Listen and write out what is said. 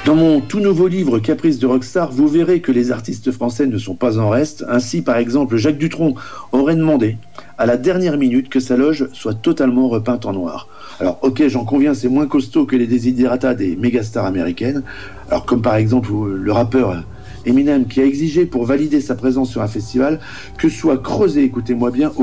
Dans mon tout nouveau livre Caprice de Rockstar, vous verrez que les artistes français ne sont pas en reste. Ainsi, par exemple, Jacques Dutronc aurait demandé à la dernière minute que sa loge soit totalement repeinte en noir. Alors, ok, j'en conviens, c'est moins costaud que les desiderata des mégastars américaines. Alors, comme par exemple le rappeur Eminem qui a exigé pour valider sa présence sur un festival que soit creusé, écoutez-moi bien,